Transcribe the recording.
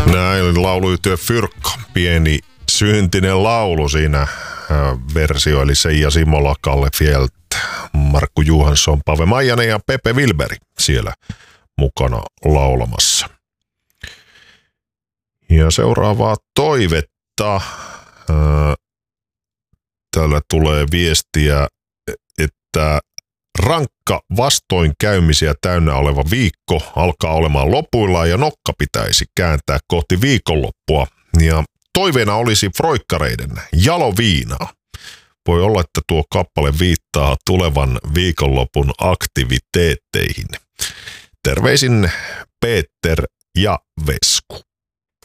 Näin lauluyhtiö Fyrkka, pieni syntinen laulu siinä versio, eli Seija Simola, Kalle Fjält, Markku Johansson, Pave Maijanen ja Pepe Wilberi siellä mukana laulamassa. Ja seuraavaa toivetta. Täällä tulee viestiä, että rankka vastoinkäymisiä täynnä oleva viikko alkaa olemaan lopuillaan ja nokka pitäisi kääntää kohti viikonloppua. Ja toiveena olisi froikkareiden Jaloviinaa. Voi olla, että tuo kappale viittaa tulevan viikonlopun aktiviteetteihin. Terveisin Peter ja Vesku.